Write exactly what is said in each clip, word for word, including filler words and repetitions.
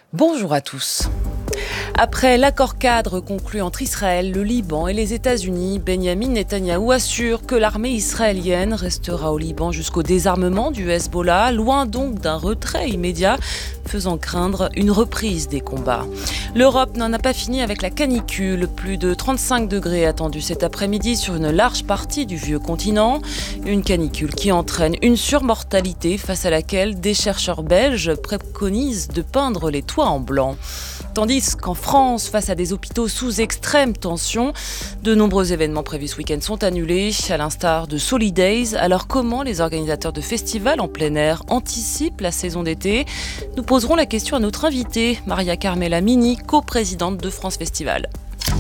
Bonjour à tous. Après l'accord cadre conclu entre Israël, le Liban et les États-Unis, Benyamin Netanyahou assure que l'armée israélienne restera au Liban jusqu'au désarmement du Hezbollah, loin donc d'un retrait immédiat, faisant craindre une reprise des combats. L'Europe n'en a pas fini avec la canicule. Plus de trente-cinq degrés attendus cet après-midi sur une large partie du vieux continent. Une canicule qui entraîne une surmortalité face à laquelle des chercheurs belges préconisent de peindre les toits en blanc. Tandis qu'en France, face à des hôpitaux sous extrême tension, de nombreux événements prévus ce week-end sont annulés, à l'instar de Solidays. Alors comment les organisateurs de festivals en plein air anticipent la saison d'été ? Nous poserons la question à notre invitée, Maria Carmela Mini, coprésidente de France Festival.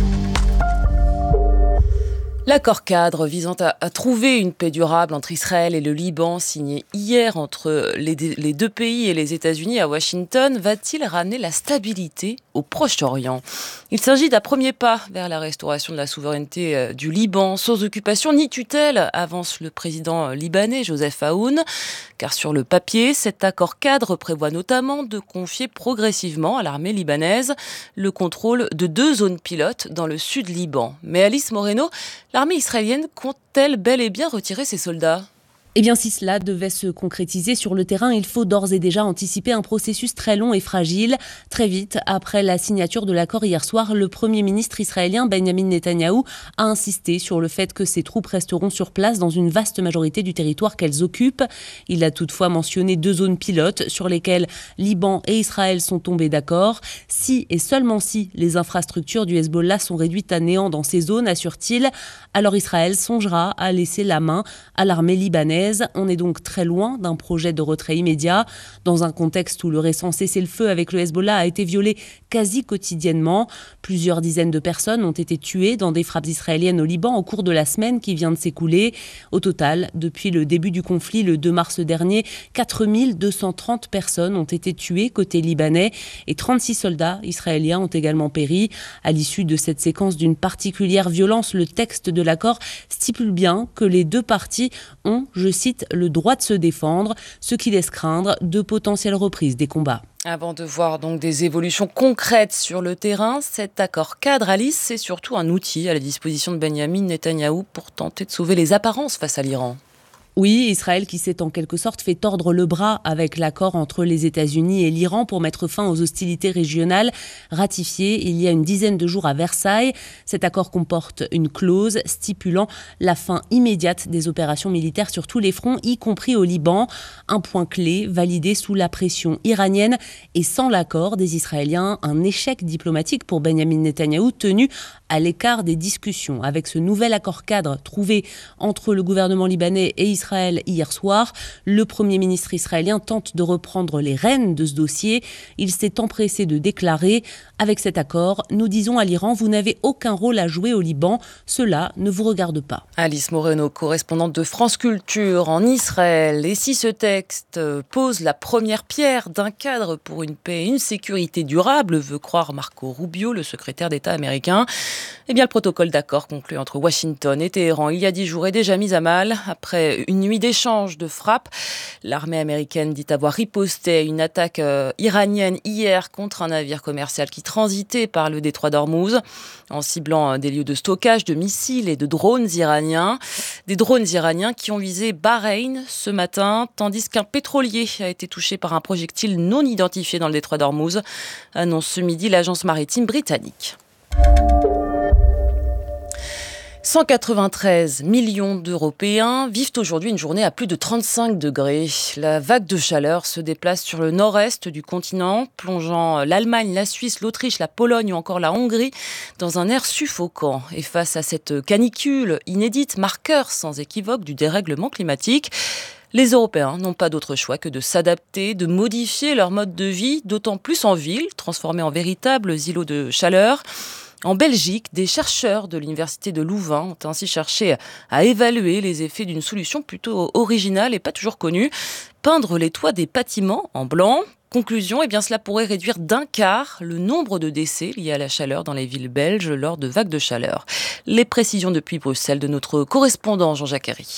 L'accord cadre visant à, à trouver une paix durable entre Israël et le Liban, signé hier entre les, les deux pays et les États-Unis à Washington, va-t-il ramener la stabilité au Proche-Orient ? Il s'agit d'un premier pas vers la restauration de la souveraineté euh, du Liban, sans occupation ni tutelle, avance le président libanais Joseph Aoun. Car sur le papier, cet accord cadre prévoit notamment de confier progressivement à l'armée libanaise le contrôle de deux zones pilotes dans le sud Liban. Mais Alice Moreno, l'armée israélienne compte-t-elle bel et bien retirer ses soldats ? Eh bien, si cela devait se concrétiser sur le terrain, il faut d'ores et déjà anticiper un processus très long et fragile. Très vite, après la signature de l'accord hier soir, le Premier ministre israélien Benyamin Netanyahou a insisté sur le fait que ses troupes resteront sur place dans une vaste majorité du territoire qu'elles occupent. Il a toutefois mentionné deux zones pilotes sur lesquelles Liban et Israël sont tombés d'accord. Si et seulement si les infrastructures du Hezbollah sont réduites à néant dans ces zones, assure-t-il, alors Israël songera à laisser la main à l'armée libanaise. On est donc très loin d'un projet de retrait immédiat, dans un contexte où le récent cessez-le-feu avec le Hezbollah a été violé quasi quotidiennement. Plusieurs dizaines de personnes ont été tuées dans des frappes israéliennes au Liban au cours de la semaine qui vient de s'écouler. Au total, depuis le début du conflit le deux mars dernier, quatre mille deux cent trente personnes ont été tuées côté libanais et trente-six soldats israéliens ont également péri. À l'issue de cette séquence d'une particulière violence, le texte de l'accord stipule bien que les deux parties ont, je cite, le droit de se défendre, ce qui laisse craindre de potentielles reprises des combats. Avant de voir donc des évolutions concrètes sur le terrain, cet accord cadre, Alice, c'est surtout un outil à la disposition de Benyamin Netanyahou pour tenter de sauver les apparences face à l'Iran. Oui, Israël qui s'est en quelque sorte fait tordre le bras avec l'accord entre les États-Unis et l'Iran pour mettre fin aux hostilités régionales ratifié il y a une dizaine de jours à Versailles. Cet accord comporte une clause stipulant la fin immédiate des opérations militaires sur tous les fronts, y compris au Liban. Un point clé validé sous la pression iranienne et sans l'accord des Israéliens, un échec diplomatique pour Benyamin Netanyahou tenu à l'écart des discussions. Avec ce nouvel accord cadre trouvé entre le gouvernement libanais et Israël hier soir, le Premier ministre israélien tente de reprendre les rênes de ce dossier. Il s'est empressé de déclarer « Avec cet accord, nous disons à l'Iran, vous n'avez aucun rôle à jouer au Liban, cela ne vous regarde pas. » Alice Moreno, correspondante de France Culture en Israël. Et si ce texte pose la première pierre d'un cadre pour une paix et une sécurité durable, veut croire Marco Rubio, le secrétaire d'État américain, eh bien le protocole d'accord conclu entre Washington et Téhéran il y a dix jours est déjà mis à mal. Après une nuit d'échanges de frappes, l'armée américaine dit avoir riposté à une attaque euh, iranienne hier contre un navire commercial qui transitait par le détroit d'Ormuz, en ciblant euh, des lieux de stockage de missiles et de drones iraniens. Des drones iraniens qui ont visé Bahreïn ce matin, tandis qu'un pétrolier a été touché par un projectile non identifié dans le détroit d'Ormuz, annonce ce midi l'agence maritime britannique. cent quatre-vingt-treize millions d'Européens vivent aujourd'hui une journée à plus de trente-cinq degrés. La vague de chaleur se déplace sur le nord-est du continent, plongeant l'Allemagne, la Suisse, l'Autriche, la Pologne ou encore la Hongrie dans un air suffocant. Et face à cette canicule inédite, marqueur sans équivoque du dérèglement climatique, les Européens n'ont pas d'autre choix que de s'adapter, de modifier leur mode de vie, d'autant plus en ville, transformés en véritables îlots de chaleur. En Belgique, des chercheurs de l'université de Louvain ont ainsi cherché à évaluer les effets d'une solution plutôt originale et pas toujours connue, peindre les toits des bâtiments en blanc. Conclusion, eh bien cela pourrait réduire d'un quart le nombre de décès liés à la chaleur dans les villes belges lors de vagues de chaleur. Les précisions depuis Bruxelles de notre correspondant Jean-Jacques Herry.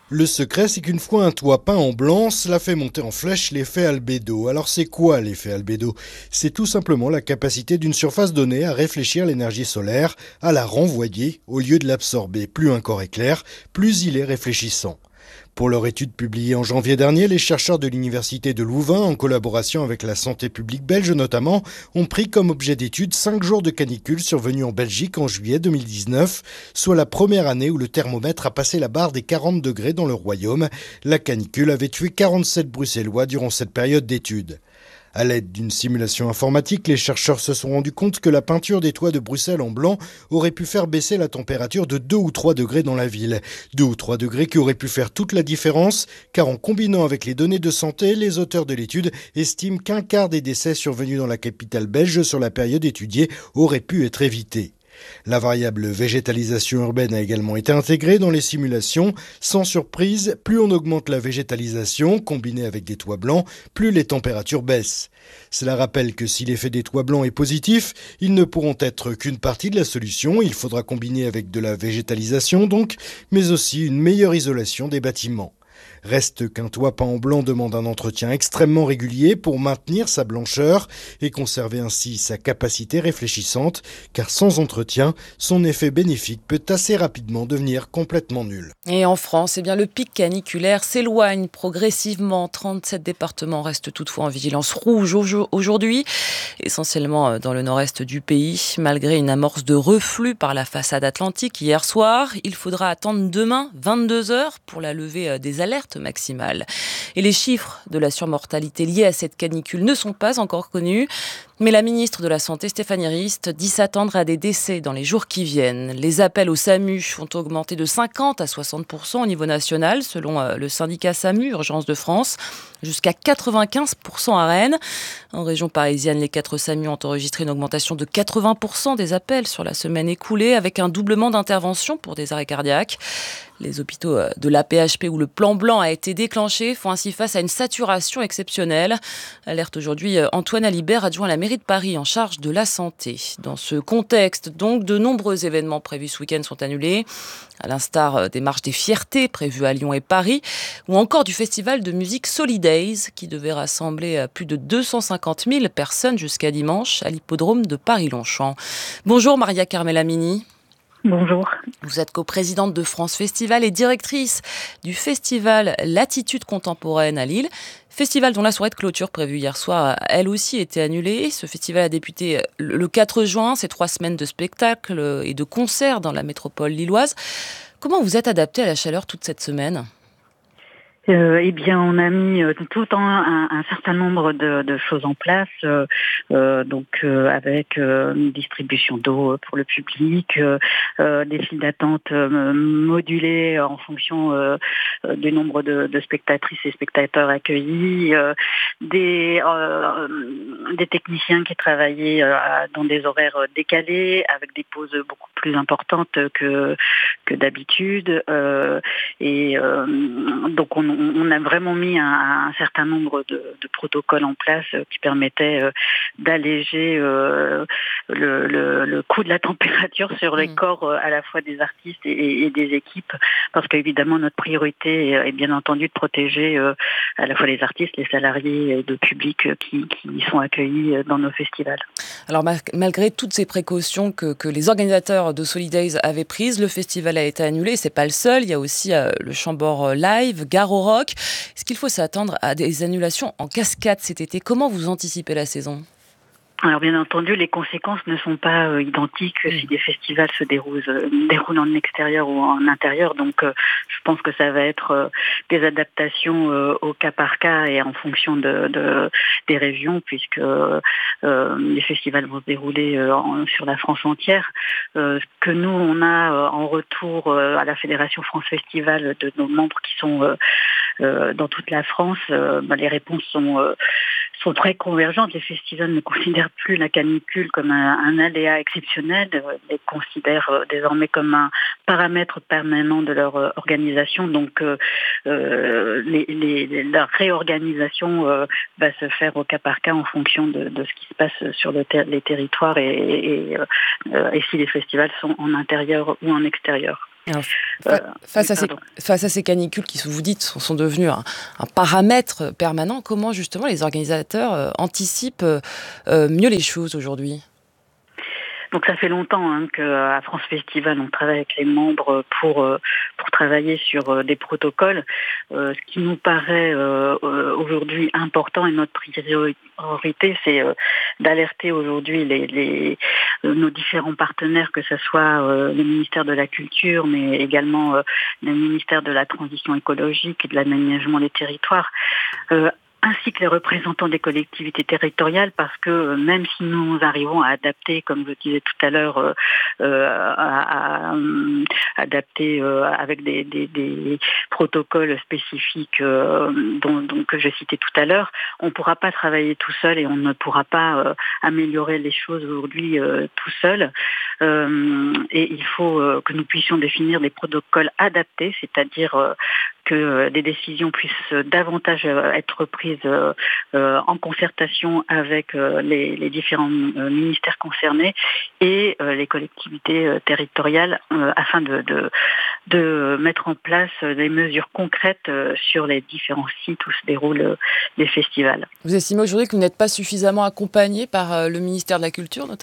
Le secret, c'est qu'une fois un toit peint en blanc, cela fait monter en flèche l'effet albédo. Alors c'est quoi l'effet albédo ? C'est tout simplement la capacité d'une surface donnée à réfléchir l'énergie solaire, à la renvoyer au lieu de l'absorber. Plus un corps est clair, plus il est réfléchissant. Pour leur étude publiée en janvier dernier, les chercheurs de l'université de Louvain, en collaboration avec la santé publique belge notamment, ont pris comme objet d'étude cinq jours de canicule survenus en Belgique en juillet deux mille dix-neuf, soit la première année où le thermomètre a passé la barre des quarante degrés dans le royaume. La canicule avait tué quarante-sept Bruxellois durant cette période d'étude. À l'aide d'une simulation informatique, les chercheurs se sont rendus compte que la peinture des toits de Bruxelles en blanc aurait pu faire baisser la température de deux ou trois degrés dans la ville. deux ou trois degrés qui auraient pu faire toute la différence, car en combinant avec les données de santé, les auteurs de l'étude estiment qu'un quart des décès survenus dans la capitale belge sur la période étudiée auraient pu être évités. La variable végétalisation urbaine a également été intégrée dans les simulations. Sans surprise, plus on augmente la végétalisation, combinée avec des toits blancs, plus les températures baissent. Cela rappelle que si l'effet des toits blancs est positif, ils ne pourront être qu'une partie de la solution. Il faudra combiner avec de la végétalisation donc, mais aussi une meilleure isolation des bâtiments. Reste qu'un toit peint en blanc demande un entretien extrêmement régulier pour maintenir sa blancheur et conserver ainsi sa capacité réfléchissante, car sans entretien, son effet bénéfique peut assez rapidement devenir complètement nul. Et en France, eh bien, le pic caniculaire s'éloigne progressivement. trente-sept départements restent toutefois en vigilance rouge aujourd'hui, essentiellement dans le nord-est du pays. Malgré une amorce de reflux par la façade atlantique hier soir, il faudra attendre demain vingt-deux heures pour la levée des alertes maximale. Et les chiffres de la surmortalité liés à cette canicule ne sont pas encore connus. Mais la ministre de la Santé, Stéphanie Rist, dit s'attendre à des décès dans les jours qui viennent. Les appels au SAMU ont augmenté de cinquante à soixante pour cent au niveau national, selon le syndicat SAMU, Urgence de France, jusqu'à quatre-vingt-quinze pour cent à Rennes. En région parisienne, les quatre SAMU ont enregistré une augmentation de quatre-vingts pour cent des appels sur la semaine écoulée, avec un doublement d'interventions pour des arrêts cardiaques. Les hôpitaux de l'A P H P où le plan blanc a été déclenché font ainsi face à une saturation exceptionnelle. Alerte aujourd'hui Antoine Alibert, adjoint à la mairie de Paris en charge de la santé. Dans ce contexte, donc, de nombreux événements prévus ce week-end sont annulés, à l'instar des marches des fiertés prévues à Lyon et Paris, ou encore du festival de musique Solidays qui devait rassembler plus de deux cent cinquante mille personnes jusqu'à dimanche à l'hippodrome de Paris-Longchamp. Bonjour Maria Carmelamini. Bonjour. Vous êtes coprésidente de France Festival et directrice du festival Latitude Contemporaine à Lille. Festival dont la soirée de clôture prévue hier soir a elle aussi été annulée. Ce festival a débuté le quatre juin, c'est trois semaines de spectacles et de concerts dans la métropole lilloise. Comment vous êtes adapté à la chaleur toute cette semaine ? Euh, eh bien, on a mis euh, tout le temps un, un certain nombre de, de choses en place, euh, euh, donc euh, avec euh, une distribution d'eau pour le public, euh, euh, des files d'attente euh, modulées en fonction euh, du nombre de, de spectatrices et spectateurs accueillis, euh, des, euh, des techniciens qui travaillaient euh, dans des horaires décalés, avec des pauses beaucoup plus importantes que, que d'habitude, euh, et euh, donc on On a vraiment mis un, un certain nombre de, de protocoles en place qui permettaient euh, d'alléger euh, le, le, le coût de la température sur les mmh. corps euh, à la fois des artistes et, et des équipes, parce qu'évidemment notre priorité est, est bien entendu de protéger euh, à la fois les artistes, les salariés et le public qui, qui sont accueillis dans nos festivals. Alors malgré toutes ces précautions que, que les organisateurs de Solidays avaient prises, le festival a été annulé. C'est pas le seul. Il y a aussi euh, le Chambord Live, Gare au Rock. Est-ce qu'il faut s'attendre à des annulations en cascade cet été ? Comment vous anticipez la saison ? Alors bien entendu, les conséquences ne sont pas euh, identiques mmh. si des festivals se déroulent, euh, déroulent en extérieur ou en intérieur. Donc euh, je pense que ça va être euh, des adaptations euh, au cas par cas et en fonction de, de des régions, puisque euh, les festivals vont se dérouler euh, en, sur la France entière. Euh, ce que nous, on a euh, en retour euh, à la Fédération France Festival de nos membres qui sont euh, euh, dans toute la France, euh, bah, les réponses sont... Euh, sont très convergentes. Les festivals ne considèrent plus la canicule comme un, un aléa exceptionnel, euh, les considèrent euh, désormais comme un paramètre permanent de leur euh, organisation. Donc euh, euh, les, les, la réorganisation euh, va se faire au cas par cas en fonction de, de ce qui se passe sur le ter- les territoires et, et, et, euh, et si les festivals sont en intérieur ou en extérieur. Alors, fa- face, à ces, face à ces canicules qui, vous dites, sont, sont devenues un, un paramètre permanent, comment justement les organisateurs euh, anticipent euh, euh, mieux les choses aujourd'hui ? Donc ça fait longtemps hein, qu'à France Festival, on travaille avec les membres pour, euh, pour travailler sur euh, des protocoles. Euh, ce qui nous paraît euh, aujourd'hui important et notre priorité, c'est euh, d'alerter aujourd'hui les, les, euh, nos différents partenaires, que ce soit euh, le ministère de la Culture, mais également euh, le ministère de la Transition écologique et de l'aménagement des territoires, euh, ainsi que les représentants des collectivités territoriales, parce que même si nous arrivons à adapter, comme je disais tout à l'heure, euh, à, à, à adapter euh, avec des, des, des protocoles spécifiques euh, dont, dont, que je citais tout à l'heure, on ne pourra pas travailler tout seul et on ne pourra pas euh, améliorer les choses aujourd'hui euh, tout seul. Euh, et il faut euh, que nous puissions définir des protocoles adaptés, c'est-à-dire euh, que des décisions puissent davantage être prises en concertation avec les, les différents ministères concernés et les collectivités territoriales afin de, de, de mettre en place des mesures concrètes sur les différents sites où se déroulent les festivals. Vous estimez aujourd'hui que vous n'êtes pas suffisamment accompagné par le ministère de la Culture notamment ?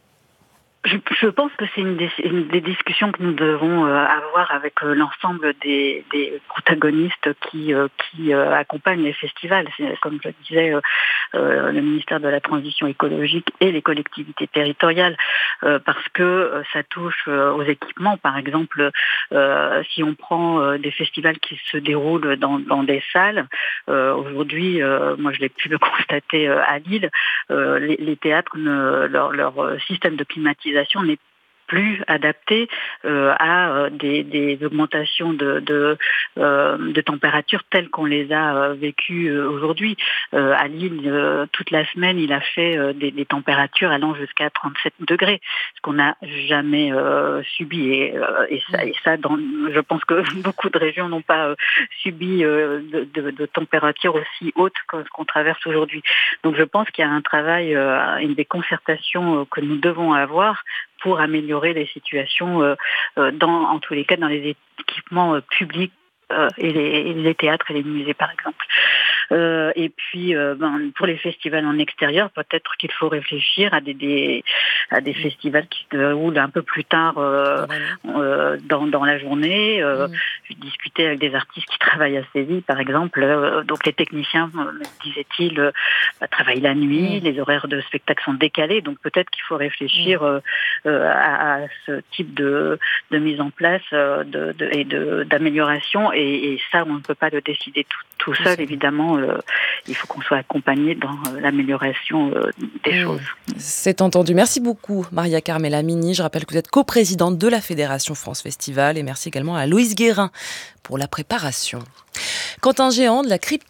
Je, je pense que c'est une des, une des discussions que nous devons euh, avoir avec euh, l'ensemble des, des protagonistes qui, euh, qui euh, accompagnent les festivals. C'est, comme je disais, euh, euh, le ministère de la Transition écologique et les collectivités territoriales, euh, parce que euh, ça touche euh, aux équipements. Par exemple, euh, si on prend euh, des festivals qui se déroulent dans, dans des salles, euh, aujourd'hui, euh, moi je l'ai pu le constater euh, à Lille, euh, les, les théâtres, ne, leur, leur système de climatisation n'est plus adapté euh, à euh, des, des augmentations de, de, euh, de température telles qu'on les a euh, vécues euh, aujourd'hui. Euh, à Lille, euh, toute la semaine, il a fait euh, des, des températures allant jusqu'à trente-sept degrés, ce qu'on n'a jamais euh, subi. Et, euh, et ça, et ça dans, je pense que beaucoup de régions n'ont pas euh, subi euh, de, de, de températures aussi hautes que ce qu'on traverse aujourd'hui. Donc je pense qu'il y a un travail, euh, une des concertations euh, que nous devons avoir pour améliorer les situations, euh, dans, en tous les cas, dans les équipements euh, publics euh, et, les, et les théâtres et les musées, par exemple. Euh, et puis, euh, ben, pour les festivals en extérieur, peut-être qu'il faut réfléchir à des, des, à des festivals qui se déroulent un peu plus tard euh, euh, dans, dans la journée. Euh, mmh. J'ai discuté avec des artistes qui travaillent à Séville, par exemple. Euh, donc, les techniciens, euh, disait-il, euh, travaillent la nuit, mmh. les horaires de spectacle sont décalés. Donc, peut-être qu'il faut réfléchir euh, euh, à, à ce type de, de mise en place euh, de, de, et de, d'amélioration. Et, et ça, on ne peut pas le décider tout, tout seul, mmh. évidemment. Euh, il faut qu'on soit accompagné dans euh, l'amélioration euh, des mmh. choses. C'est entendu. Merci beaucoup, Maria Carmela Mini. Je rappelle que vous êtes coprésidente de la Fédération France Festival et merci également à Louise Guérin pour la préparation. Quand un géant de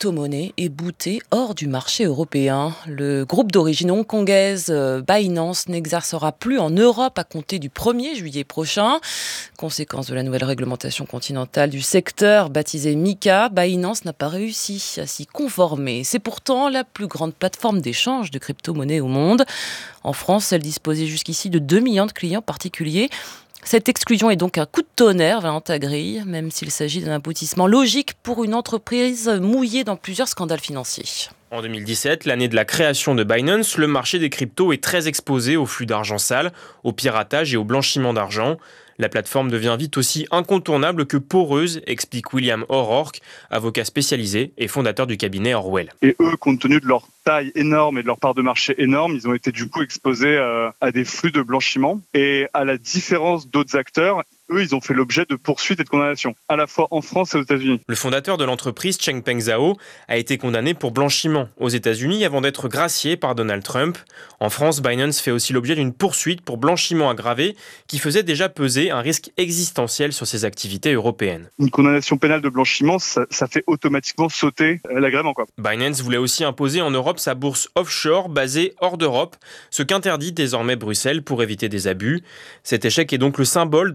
la crypto-monnaie est bouté hors du marché européen, le groupe d'origine hongkongaise Binance n'exercera plus en Europe à compter du premier juillet prochain. Conséquence de la nouvelle réglementation continentale du secteur baptisée MiCA, Binance n'a pas réussi à s'y conformer. C'est pourtant la plus grande plateforme d'échange de crypto-monnaies au monde. En France, elle disposait jusqu'ici de deux millions de clients particuliers. Cette exclusion est donc un coup de tonnerre vers ta grille, même s'il s'agit d'un aboutissement logique pour une entreprise mouillée dans plusieurs scandales financiers. En deux mille dix-sept, l'année de la création de Binance, le marché des cryptos est très exposé au flux d'argent sale, au piratage et au blanchiment d'argent. La plateforme devient vite aussi incontournable que poreuse, explique William O'Rourke, avocat spécialisé et fondateur du cabinet Orwell. Et eux, compte tenu de leur taille énorme et de leur part de marché énorme, ils ont été du coup exposés euh, à des flux de blanchiment. Et à la différence d'autres acteurs, eux, ils ont fait l'objet de poursuites et de condamnations, à la fois en France et aux États-Unis. Le fondateur de l'entreprise, Changpeng Zhao, a été condamné pour blanchiment aux États-Unis avant d'être gracié par Donald Trump. En France, Binance fait aussi l'objet d'une poursuite pour blanchiment aggravé qui faisait déjà peser un risque existentiel sur ses activités européennes. Une condamnation pénale de blanchiment, ça, ça fait automatiquement sauter l'agrément, quoi. Binance voulait aussi imposer en Europe sa bourse offshore basée hors d'Europe, ce qu'interdit désormais Bruxelles pour éviter des abus. Cet échec est donc le symbole d'un tournant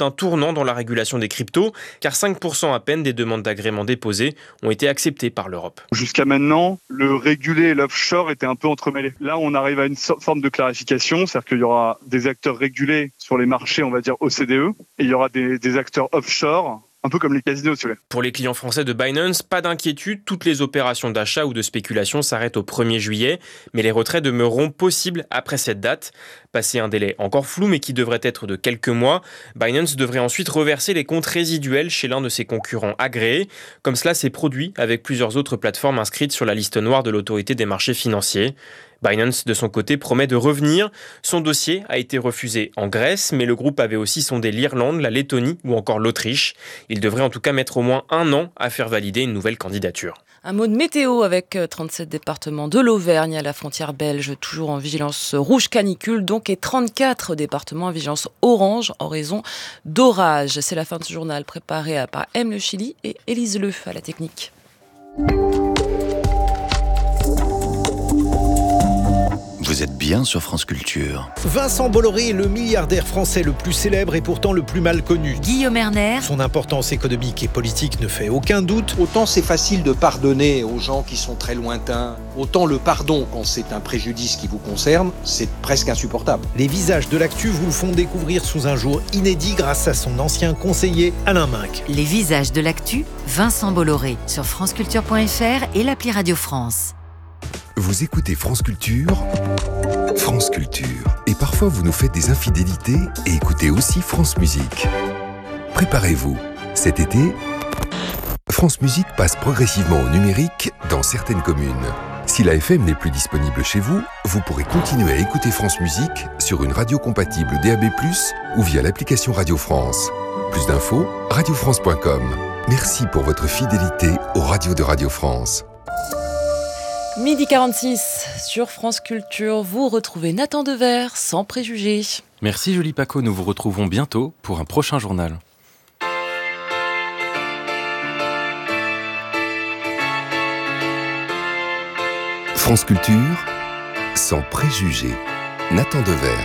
changement dans la régulation des cryptos, car cinq pour cent à peine des demandes d'agrément déposées ont été acceptées par l'Europe. Jusqu'à maintenant, le régulé et l'offshore étaient un peu entremêlés. Là, on arrive à une forme de clarification, c'est-à-dire qu'il y aura des acteurs régulés sur les marchés, on va dire O C D E, et il y aura des, des acteurs offshore, un peu comme les casinos, si vous voulez. Pour les clients français de Binance, pas d'inquiétude, toutes les opérations d'achat ou de spéculation s'arrêtent au premier juillet, mais les retraits demeureront possibles après cette date. Passé un délai encore flou, mais qui devrait être de quelques mois, Binance devrait ensuite reverser les comptes résiduels chez l'un de ses concurrents agréés, comme cela s'est produit avec plusieurs autres plateformes inscrites sur la liste noire de l'autorité des marchés financiers. Binance, de son côté, promet de revenir. Son dossier a été refusé en Grèce, mais le groupe avait aussi sondé l'Irlande, la Lettonie ou encore l'Autriche. Il devrait en tout cas mettre au moins un an à faire valider une nouvelle candidature. Un mot de météo avec trente-sept départements de l'Auvergne à la frontière belge, toujours en vigilance rouge canicule, donc, et trente-quatre départements en vigilance orange en raison d'orage. C'est la fin de ce journal préparé par M. Le Chili et Élise Le à la technique. Vous êtes bien sur France Culture. Vincent Bolloré est le milliardaire français le plus célèbre et pourtant le plus mal connu. Guillaume Erner. Son importance économique et politique ne fait aucun doute. Autant c'est facile de pardonner aux gens qui sont très lointains, autant le pardon quand c'est un préjudice qui vous concerne, c'est presque insupportable. Les visages de l'actu vous le font découvrir sous un jour inédit grâce à son ancien conseiller Alain Minc. Les visages de l'actu, Vincent Bolloré, sur franceculture point f r et l'appli Radio France. Vous écoutez France Culture, France Culture. Et parfois vous nous faites des infidélités et écoutez aussi France Musique. Préparez-vous, cet été, France Musique passe progressivement au numérique dans certaines communes. Si la F M n'est plus disponible chez vous, vous pourrez continuer à écouter France Musique sur une radio compatible D A B plus, ou via l'application Radio France. Plus d'infos, radio france point com. Merci pour votre fidélité aux radios de Radio France. midi quarante-six sur France Culture, vous retrouvez Nathan Dever sans préjugés. Merci Julie Paco, nous vous retrouvons bientôt pour un prochain journal. France Culture, sans préjugés. Nathan Dever.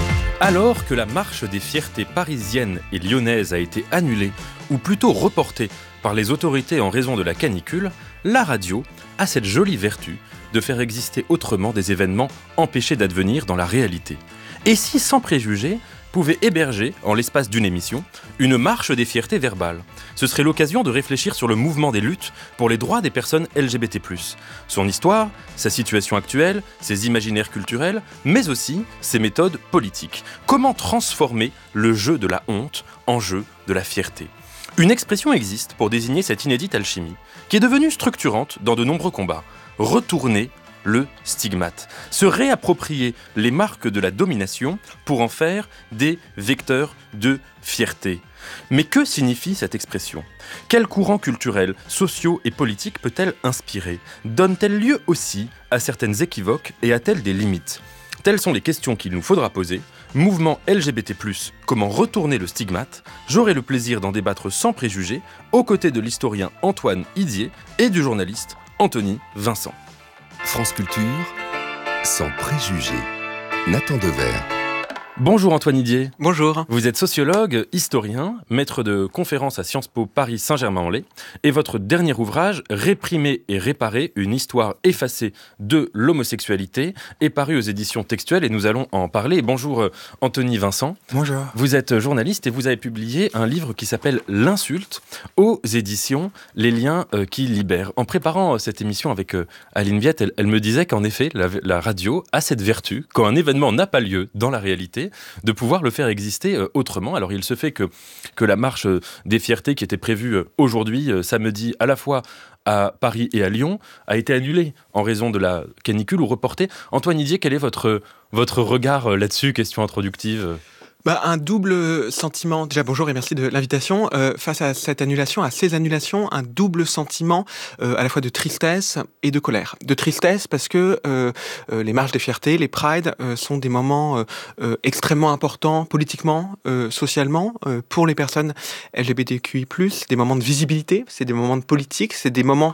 Alors que la marche des fiertés parisiennes et lyonnaises a été annulée, ou plutôt reportée par les autorités en raison de la canicule, la radio a cette jolie vertu de faire exister autrement des événements empêchés d'advenir dans la réalité. Et si Sans Préjugés pouvait héberger, en l'espace d'une émission, une marche des fiertés verbales. Ce serait l'occasion de réfléchir sur le mouvement des luttes pour les droits des personnes L G B T plus, son histoire, sa situation actuelle, ses imaginaires culturels, mais aussi ses méthodes politiques. Comment transformer le jeu de la honte en jeu de la fierté ? Une expression existe pour désigner cette inédite alchimie, qui est devenue structurante dans de nombreux combats. Retourner le stigmate. Se réapproprier les marques de la domination pour en faire des vecteurs de fierté. Mais que signifie cette expression ? Quels courants culturels, sociaux et politiques peut-elle inspirer ? Donne-t-elle lieu aussi à certaines équivoques et a-t-elle des limites ? Telles sont les questions qu'il nous faudra poser. Mouvement L G B T plus, comment retourner le stigmate ? J'aurai le plaisir d'en débattre sans préjugés, aux côtés de l'historien Antoine Idier et du journaliste Anthony Vincent. France Culture, sans préjugés. Nathan Dever. Bonjour Antoine Idier. Bonjour. Vous êtes sociologue, historien, maître de conférences à Sciences Po Paris Saint-Germain-en-Laye, et votre dernier ouvrage, Réprimer et réparer, une histoire effacée de l'homosexualité, est paru aux éditions textuelles et nous allons en parler. Bonjour Anthony Vincent. Bonjour. Vous êtes journaliste et vous avez publié un livre qui s'appelle L'insulte aux éditions Les liens qui libèrent. En préparant cette émission avec Aline Viette, elle, elle me disait qu'en effet, la, la radio a cette vertu, quand un événement n'a pas lieu dans la réalité, de pouvoir le faire exister euh, autrement. Alors il se fait que, que la marche euh, des fiertés qui était prévue euh, aujourd'hui, euh, samedi, à la fois à Paris et à Lyon, a été annulée en raison de la canicule ou reportée. Antoine Idier, quel est votre, votre regard euh, là-dessus ? Question introductive. Bah, un double sentiment, déjà bonjour et merci de l'invitation, euh, face à cette annulation, à ces annulations, un double sentiment euh, à la fois de tristesse et de colère. De tristesse parce que euh, euh, les marches des fiertés, les prides euh, sont des moments euh, euh, extrêmement importants politiquement, euh, socialement, euh, pour les personnes L G B T Q I plus, des moments de visibilité, c'est des moments de politique, c'est des moments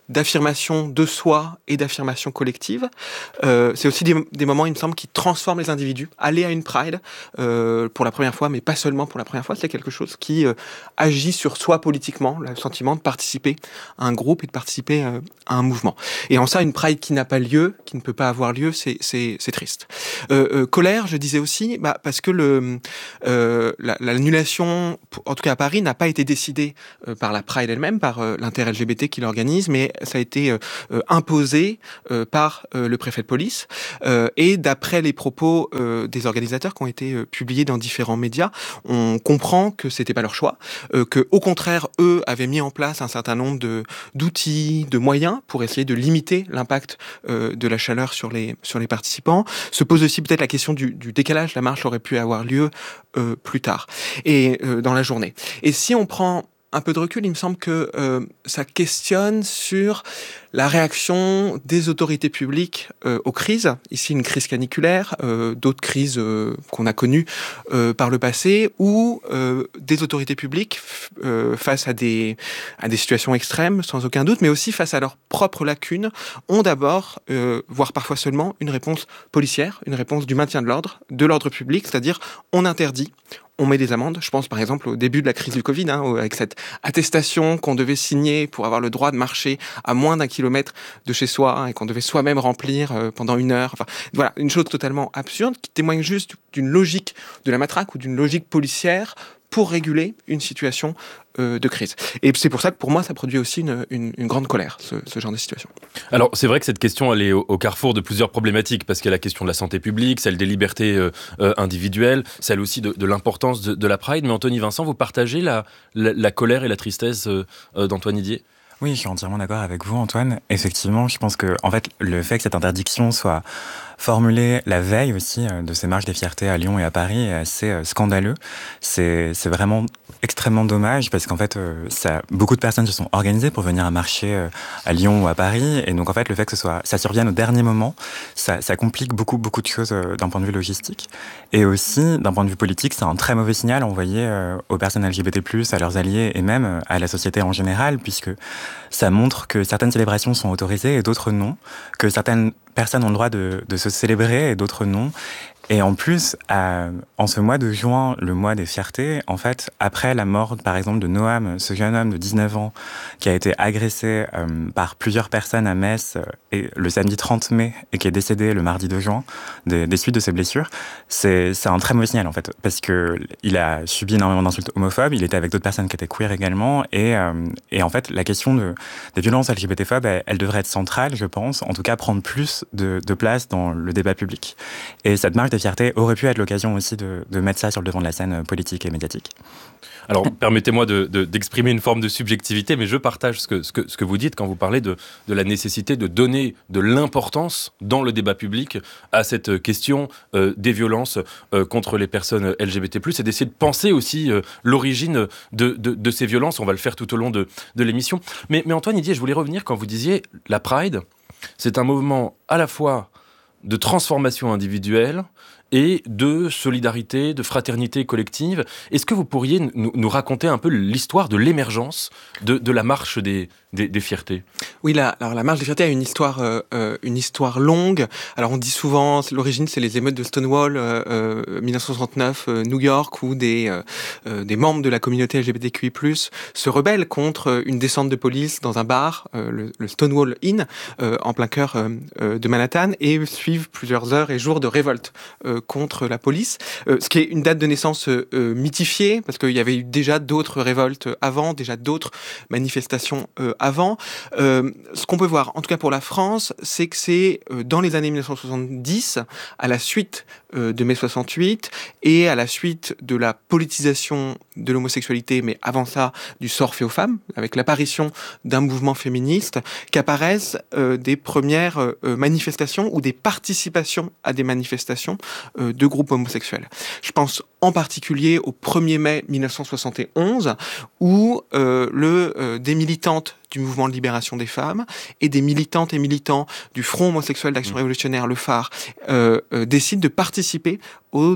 d'affirmation de soi et d'affirmation collective. Euh, c'est aussi des, des moments, il me semble, qui transforment les individus. Aller à une Pride, euh, pour la première fois, mais pas seulement pour la première fois, c'est quelque chose qui euh, agit sur soi politiquement, le sentiment de participer à un groupe et de participer euh, à un mouvement. Et en ça, une Pride qui n'a pas lieu, qui ne peut pas avoir lieu, c'est, c'est, c'est triste. Euh, euh, colère, je disais aussi, bah, parce que le, euh, la, l'annulation, en tout cas à Paris, n'a pas été décidée euh, par la Pride elle-même, par euh, l'inter-L G B T qui l'organise, mais ça a été euh, euh, imposé euh, par euh, le préfet de police. Euh, et d'après les propos euh, des organisateurs qui ont été euh, publiés dans différents médias, on comprend que c'était pas leur choix, euh, que au contraire, eux avaient mis en place un certain nombre de, d'outils, de moyens pour essayer de limiter l'impact euh, de la chaleur sur les, sur les participants. Se pose aussi peut-être la question du, du décalage. La marche aurait pu avoir lieu euh, plus tard et euh, dans la journée. Et si on prend un peu de recul, il me semble que euh, ça questionne sur la réaction des autorités publiques euh, aux crises. Ici, une crise caniculaire, euh, d'autres crises euh, qu'on a connues euh, par le passé, où euh, des autorités publiques, euh, face à des, à des situations extrêmes, sans aucun doute, mais aussi face à leurs propres lacunes, ont d'abord, euh, voire parfois seulement, une réponse policière, une réponse du maintien de l'ordre, de l'ordre public, c'est-à-dire on interdit, on met des amendes. Je pense par exemple au début de la crise du Covid, hein, avec cette attestation qu'on devait signer pour avoir le droit de marcher à moins d'un kilomètre de chez soi, hein, et qu'on devait soi-même remplir euh, pendant une heure. Enfin, voilà, une chose totalement absurde qui témoigne juste d'une logique de la matraque ou d'une logique policière pour réguler une situation euh, de crise. Et c'est pour ça que pour moi, ça produit aussi une, une, une grande colère, ce, ce genre de situation. Alors, c'est vrai que cette question, elle est au, au carrefour de plusieurs problématiques, parce qu'il y a la question de la santé publique, celle des libertés euh, euh, individuelles, celle aussi de, de l'importance de, de la Pride. Mais Anthony Vincent, vous partagez la, la, la colère et la tristesse euh, euh, d'Antoine Didier ? Oui, je suis entièrement d'accord avec vous, Antoine. Effectivement, je pense que, en fait, le fait que cette interdiction soit formulée la veille aussi de ces marches des fiertés à Lyon et à Paris est assez scandaleux. C'est, c'est vraiment extrêmement dommage parce qu'en fait, ça, beaucoup de personnes se sont organisées pour venir à marcher à Lyon ou à Paris. Et donc, en fait, le fait que ce soit, ça survienne au dernier moment, ça, ça complique beaucoup, beaucoup de choses d'un point de vue logistique. Et aussi, d'un point de vue politique, c'est un très mauvais signal envoyé aux personnes L G B T plus, à leurs alliés et même à la société en général, puisque ça montre que certaines célébrations sont autorisées et d'autres non, que certaines personnes ont le droit de, de se célébrer et d'autres non. Et en plus, euh, en ce mois de juin, le mois des fiertés, en fait, après la mort, par exemple, de Noam, ce jeune homme de dix-neuf ans qui a été agressé euh, par plusieurs personnes à Metz euh, et le samedi trente mai et qui est décédé le mardi deux juin des, des suites de ses blessures, c'est, c'est un très mauvais signal, en fait, parce qu'il a subi énormément d'insultes homophobes, il était avec d'autres personnes qui étaient queer également, et, euh, et en fait, la question de, des violences L G B T-phobes, elle, elle devrait être centrale, je pense, en tout cas prendre plus de, de place dans le débat public. Et cette marche des fierté aurait pu être l'occasion aussi de, de mettre ça sur le devant de la scène politique et médiatique. Alors, permettez-moi de, de, d'exprimer une forme de subjectivité, mais je partage ce que, ce que, ce que vous dites quand vous parlez de, de la nécessité de donner de l'importance dans le débat public à cette question euh, des violences euh, contre les personnes L G B T plus, et d'essayer de penser aussi euh, l'origine de, de, de ces violences. On va le faire tout au long de, de l'émission. Mais, mais Antoine Didier, je voulais revenir quand vous disiez la Pride, c'est un mouvement à la fois de transformation individuelle et de solidarité, de fraternité collective. Est-ce que vous pourriez nous, nous raconter un peu l'histoire de l'émergence de, de la marche des, des, des fiertés ? Oui, la, alors la marche des fiertés a une histoire, euh, une histoire longue. Alors on dit souvent, l'origine c'est les émeutes de Stonewall, euh, euh, dix-neuf cent soixante-neuf, euh, New York, où des, euh, euh, des membres de la communauté L G B T Q I plus, se rebellent contre une descente de police dans un bar, euh, le, le Stonewall Inn, euh, en plein cœur euh, de Manhattan, et suivent plusieurs heures et jours de révolte euh, contre la police, euh, ce qui est une date de naissance euh, mythifiée, parce qu'il y avait eu déjà d'autres révoltes avant, déjà d'autres manifestations euh, avant. Euh, ce qu'on peut voir, en tout cas pour la France, c'est que c'est euh, dans les années dix-neuf cent soixante-dix, à la suite euh, de mai soixante-huit, et à la suite de la politisation de l'homosexualité, mais avant ça, du sort fait aux femmes, avec l'apparition d'un mouvement féministe, qu'apparaissent euh, des premières euh, manifestations ou des participations à des manifestations euh, de groupes homosexuels. Je pense en particulier au premier mai dix-neuf cent soixante et onze, où euh, le, euh, des militantes du mouvement de libération des femmes et des militantes et militants du Front homosexuel d'action révolutionnaire, le phare, euh, euh, décident de participer au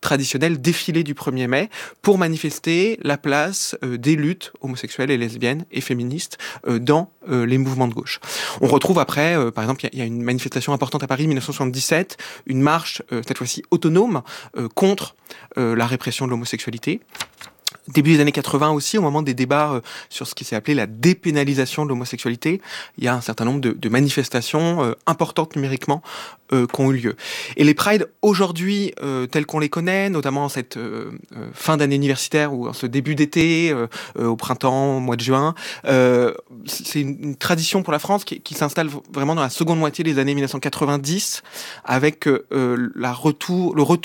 traditionnel défilé du premier mai pour manifester la place euh, des luttes homosexuelles et lesbiennes et féministes euh, dans euh, les mouvements de gauche. On retrouve après, euh, par exemple, il y, y a une manifestation importante à Paris en dix-neuf cent soixante-dix-sept, une marche, euh, cette fois-ci autonome, euh, contre euh, la répression de l'homosexualité. Début des années quatre-vingts aussi, au moment des débats euh, sur ce qui s'est appelé la dépénalisation de l'homosexualité, il y a un certain nombre de, de manifestations euh, importantes numériquement euh, qui ont eu lieu. Et les Prides, aujourd'hui, euh, tels qu'on les connaît, notamment en cette euh, euh, fin d'année universitaire ou en ce début d'été, euh, euh, au printemps, au mois de juin, euh, c'est une, une tradition pour la France qui, qui s'installe vraiment dans la seconde moitié des années dix-neuf cent quatre-vingt-dix, avec euh, la retour, le retour